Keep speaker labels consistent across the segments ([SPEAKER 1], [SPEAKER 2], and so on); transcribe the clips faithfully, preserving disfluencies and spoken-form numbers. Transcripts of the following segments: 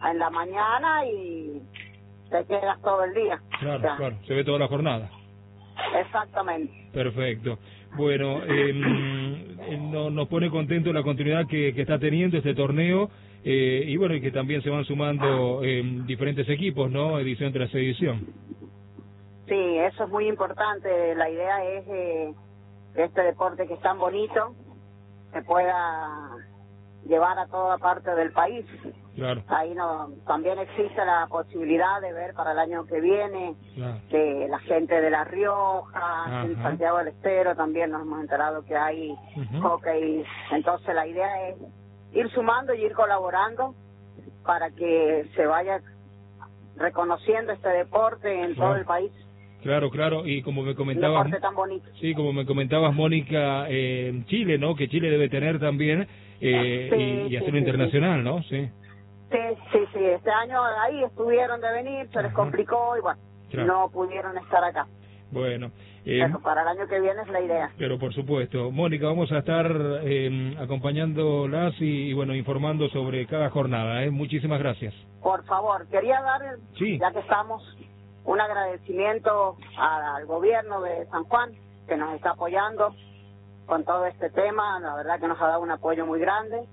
[SPEAKER 1] en la mañana y te quedas todo el día.
[SPEAKER 2] Claro,
[SPEAKER 1] o sea,
[SPEAKER 2] claro, se ve toda la jornada.
[SPEAKER 1] Exactamente.
[SPEAKER 2] Perfecto. Bueno, eh, no, nos pone contento la continuidad que, que está teniendo este torneo, eh, y bueno, y que también se van sumando eh, diferentes equipos, ¿no? Edición tras edición.
[SPEAKER 1] Sí, eso es muy importante. La idea es eh, que este deporte que es tan bonito se pueda llevar a toda parte del país.
[SPEAKER 2] Claro.
[SPEAKER 1] Ahí no, también existe la posibilidad de ver para el año que viene,
[SPEAKER 2] claro,
[SPEAKER 1] que la gente de La Rioja,
[SPEAKER 2] Ajá.
[SPEAKER 1] en Santiago del Estero también nos hemos enterado que hay
[SPEAKER 2] uh-huh.
[SPEAKER 1] hockey. Entonces la idea es ir sumando y ir colaborando para que se vaya reconociendo este deporte en
[SPEAKER 2] claro.
[SPEAKER 1] todo el país.
[SPEAKER 2] Claro, claro, y como me comentabas,
[SPEAKER 1] un deporte tan bonito.
[SPEAKER 2] Sí, como me comentabas, Mónica, eh, Chile, ¿no? Que Chile debe tener también eh,
[SPEAKER 1] sí,
[SPEAKER 2] y, y
[SPEAKER 1] sí,
[SPEAKER 2] hacerlo
[SPEAKER 1] sí,
[SPEAKER 2] internacional,
[SPEAKER 1] sí.
[SPEAKER 2] ¿no? Sí.
[SPEAKER 1] Sí, sí, sí, este año ahí estuvieron de venir, se les
[SPEAKER 2] Ajá.
[SPEAKER 1] complicó y bueno,
[SPEAKER 2] claro.
[SPEAKER 1] no pudieron estar acá.
[SPEAKER 2] Bueno. Eh,
[SPEAKER 1] pero para el año que viene es la idea.
[SPEAKER 2] Pero por supuesto. Mónica, vamos a estar eh, acompañándolas y, y bueno, informando sobre cada jornada, ¿eh? Muchísimas gracias.
[SPEAKER 1] Por favor, quería dar,
[SPEAKER 2] sí.
[SPEAKER 1] ya que estamos, un agradecimiento al gobierno de San Juan, que nos está apoyando con todo este tema, la verdad que nos ha dado un apoyo muy grande,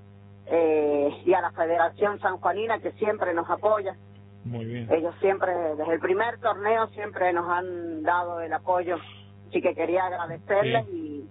[SPEAKER 1] eh, y a la Federación Sanjuanina, que siempre nos apoya.
[SPEAKER 2] Muy bien.
[SPEAKER 1] Ellos siempre, desde el primer torneo, siempre nos han dado el apoyo, así que quería agradecerles sí.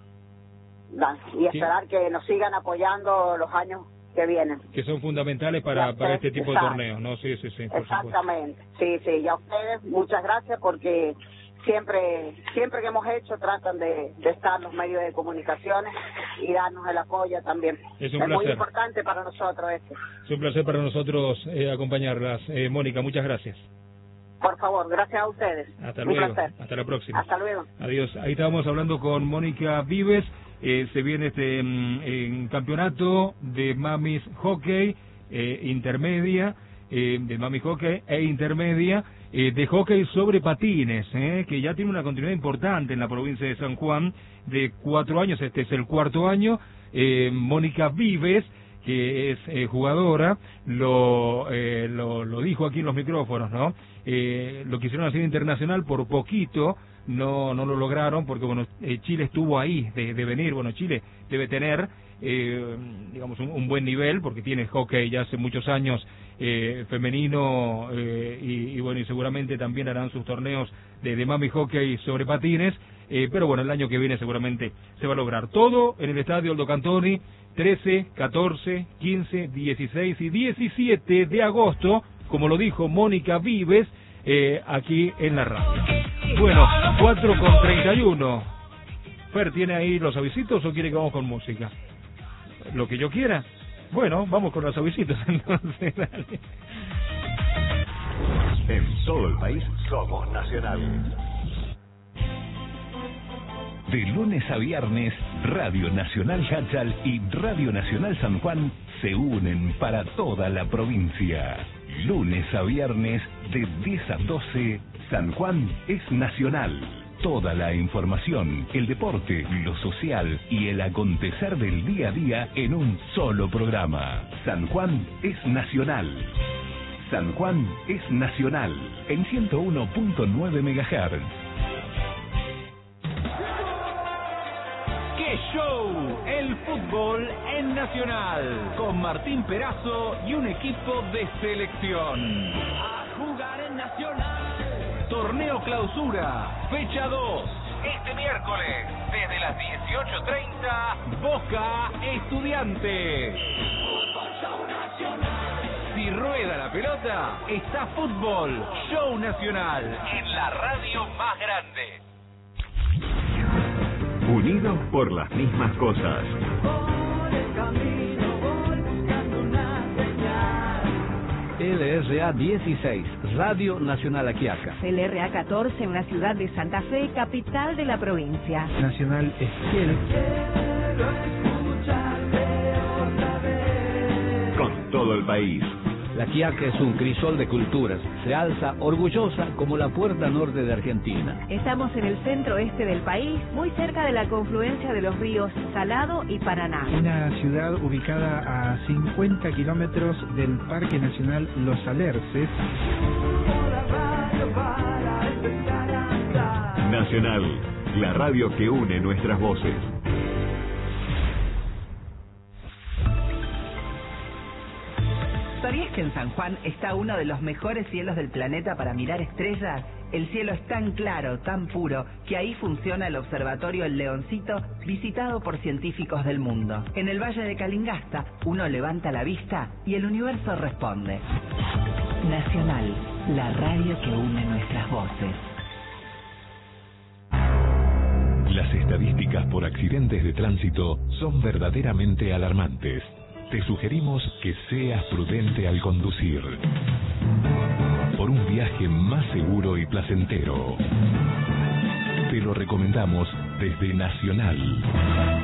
[SPEAKER 1] y, y esperar sí. que nos sigan apoyando los años que vienen.
[SPEAKER 2] Que son fundamentales para, para este tipo exacto. de torneos, ¿no? Sí, sí, sí. Por
[SPEAKER 1] Exactamente. Supuesto. Sí, sí. Y a ustedes, muchas gracias porque siempre siempre que hemos hecho tratan de, de estar los medios de comunicaciones y darnos el apoyo también.
[SPEAKER 2] Es un
[SPEAKER 1] es
[SPEAKER 2] placer.
[SPEAKER 1] Muy importante para nosotros esto.
[SPEAKER 2] Es un placer para nosotros eh, acompañarlas. Eh, Mónica, muchas gracias.
[SPEAKER 1] Por favor, gracias a ustedes.
[SPEAKER 2] Hasta
[SPEAKER 1] un
[SPEAKER 2] luego.
[SPEAKER 1] Placer.
[SPEAKER 2] Hasta la próxima.
[SPEAKER 1] Hasta luego.
[SPEAKER 2] Adiós. Ahí estábamos hablando con Mónica Vives. Eh, se viene este en campeonato de mamis hockey eh, intermedia, eh, de mamis hockey e intermedia, eh, de hockey sobre patines, eh, que ya tiene una continuidad importante en la provincia de San Juan, de cuatro años, este es el cuarto año. eh, Mónica Vives, que es eh, jugadora, lo, eh, lo lo dijo aquí en los micrófonos, ¿no? Eh, lo quisieron hacer internacional por poquito, no no lo lograron porque bueno eh, Chile estuvo ahí de, de venir. Bueno, Chile debe tener eh, digamos un, un buen nivel porque tiene hockey ya hace muchos años eh, femenino eh, y, y bueno y seguramente también harán sus torneos de, de mami hockey sobre patines, eh, pero bueno el año que viene seguramente se va a lograr todo en el estadio Aldo Cantoni, trece, catorce, quince, dieciséis y diecisiete de agosto, como lo dijo Mónica Vives eh, aquí en la radio. Bueno, cuatro con treinta y uno. Fer, ¿tiene ahí los avisitos o quiere que vamos con música? Lo que yo quiera. Bueno, vamos con los avisitos entonces. Dale.
[SPEAKER 3] En todo el país somos nacionales. De lunes a viernes, Radio Nacional Hachal y Radio Nacional San Juan se unen para toda la provincia. Lunes a viernes, de diez a doce, San Juan es nacional. Toda la información, el deporte, lo social y el acontecer del día a día en un solo programa. San Juan es nacional. San Juan es nacional en ciento uno punto nueve megahertz.
[SPEAKER 4] ¡Qué show! El fútbol en Nacional, con Martín Perazo y un equipo de selección. A jugar en Nacional. Torneo Clausura, fecha dos. Este miércoles, desde las dieciocho treinta, Boca Estudiantes. Fútbol Show Nacional. Si rueda la pelota, está Fútbol Show Nacional en la radio más grande.
[SPEAKER 3] Unidos por las mismas cosas.
[SPEAKER 5] L R A dieciséis, Radio Nacional Aquiaca.
[SPEAKER 6] L R A catorce, en la ciudad de Santa Fe, capital de la provincia.
[SPEAKER 5] Nacional Esquiel.
[SPEAKER 3] Con todo el país.
[SPEAKER 5] La Quiaca es un crisol de culturas. Se alza orgullosa como la puerta norte de Argentina.
[SPEAKER 6] Estamos en el centro este del país, muy cerca de la confluencia de los ríos Salado y Paraná.
[SPEAKER 7] Una ciudad ubicada a cincuenta kilómetros del Parque Nacional Los Alerces.
[SPEAKER 3] Nacional, la radio que une nuestras voces.
[SPEAKER 8] ¿Sabías que en San Juan está uno de los mejores cielos del planeta para mirar estrellas? El cielo es tan claro, tan puro, que ahí funciona el observatorio El Leoncito, visitado por científicos del mundo. En el Valle de Calingasta, uno levanta la vista y el universo responde. Nacional, la radio que une nuestras voces.
[SPEAKER 3] Las estadísticas por accidentes de tránsito son verdaderamente alarmantes. Te sugerimos que seas prudente al conducir. Por un viaje más seguro y placentero. Te lo recomendamos desde Nacional.